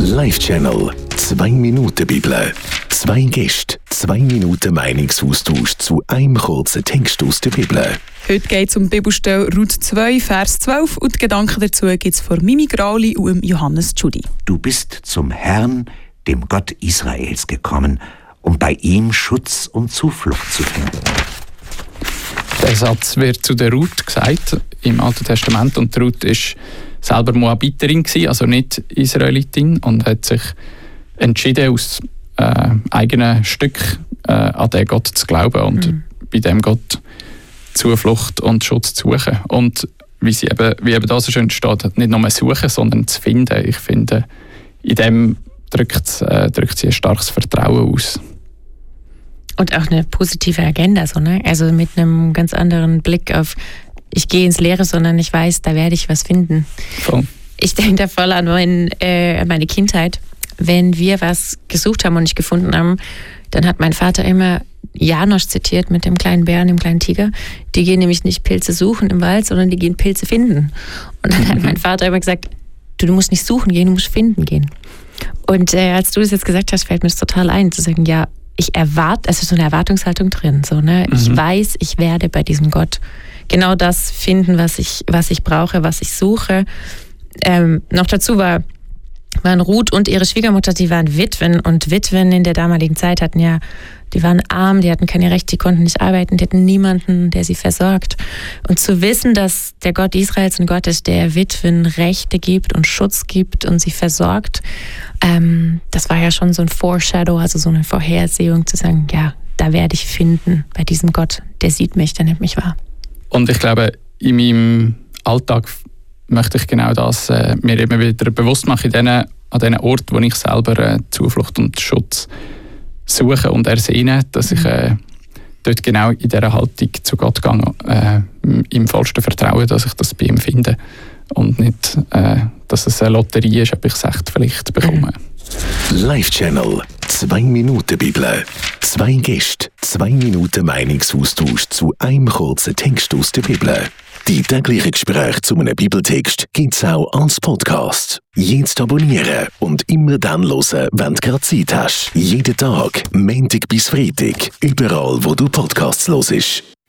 Live-Channel 2 Minuten Bibel. 2 Gäste, 2 Minuten Meinungsaustausch zu einem kurzen Text aus der Bibel. Heute geht es um die Bibelstelle Ruth 2, Vers 12 und die Gedanken dazu gibt es von Mimi Grauli und Johannes Tschudi. Du bist zum Herrn, dem Gott Israels, gekommen, um bei ihm Schutz und Zuflucht zu finden. Der Satz wird zu der Ruth gesagt im Alten Testament, und Ruth war selber Moabiterin, also nicht Israelitin, und hat sich entschieden, aus eigenen Stück an den Gott zu glauben und bei dem Gott Zuflucht und Schutz zu suchen. Und wie eben da so schön steht, nicht nur suchen, sondern zu finden. Ich finde, in dem drückt sie ein starkes Vertrauen aus. Und auch eine positive Agenda, so, ne? Also mit einem ganz anderen Blick auf, ich gehe ins Leere, sondern ich weiß, da werde ich was finden. Voll. Ich denke da voll an meine Kindheit. Wenn wir was gesucht haben und nicht gefunden haben, dann hat mein Vater immer Janosch zitiert mit dem kleinen Bären, dem kleinen Tiger. Die gehen nämlich nicht Pilze suchen im Wald, sondern die gehen Pilze finden. Und dann hat mein Vater immer gesagt, du musst nicht suchen gehen, du musst finden gehen. Und als du das jetzt gesagt hast, fällt mir das total ein, zu sagen, ja, ich erwarte, es ist so eine Erwartungshaltung drin. So, ne? Ich weiß, ich werde bei diesem Gott genau das finden, was ich brauche, was ich suche. Noch dazu waren Ruth und ihre Schwiegermutter, die waren Witwen, und Witwen in der damaligen Zeit die waren arm, die hatten keine Rechte, die konnten nicht arbeiten, die hatten niemanden, der sie versorgt. Und zu wissen, dass der Gott Israels ein Gott ist, der Witwen Rechte gibt und Schutz gibt und sie versorgt, das war ja schon so ein Foreshadow, also so eine Vorhersehung, zu sagen, ja, da werde ich finden bei diesem Gott, der sieht mich, der nimmt mich wahr. Und ich glaube, in meinem Alltag möchte ich genau das mir immer wieder bewusst machen, an diesen Orten, wo ich selber Zuflucht und Schutz suche und ersehne, dass ich dort genau in dieser Haltung zu Gott gehe, im vollsten Vertrauen, dass ich das bei ihm finde und nicht, dass es eine Lotterie ist, ob ich es echt vielleicht bekomme. Live-Channel 2 Minuten Bibel. 2 Gäste, 2 Minuten Meinungsaustausch zu einem kurzen Text aus der Bibel. Die täglichen Gespräche zu einem Bibeltext gibt es auch als Podcast. Jetzt abonnieren und immer dann hören, wenn du gerade Zeit hast. Jeden Tag, Montag bis Freitag, überall wo du Podcasts hörst.